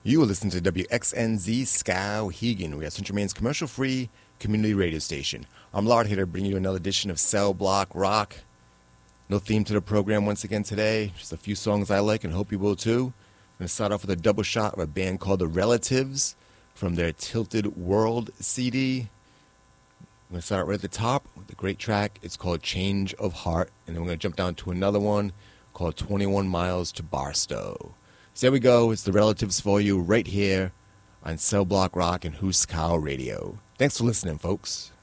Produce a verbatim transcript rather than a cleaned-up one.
You are listening to W X N Z Skowhegan. We are Central Maine's commercial-free community radio station. I'm Lard here to bring you another edition of Cell Block Rock. No theme to the program once again today. Just a few songs I like and hope you will too. I'm going to start off with a double shot of a band called The Relatives from their Tilted World C D. I'm going to start right at the top with the great track. It's called Change of Heart. And then we're going to jump down to another one called twenty-one Miles to Barstow. So there we go. It's The Relatives for you right here on Cell Block Rock and Who's Cow Radio. Thanks for listening, folks.